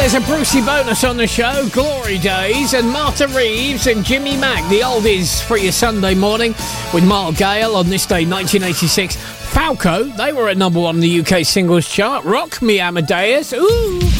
There's a Brucey bonus on the show, Glory Days, and Martha Reeves and Jimmy Mack, the oldies for your Sunday morning, with Mark Gale on this day, 1986. Falco, they were at number 1 in the UK singles chart. Rock Me Amadeus, ooh.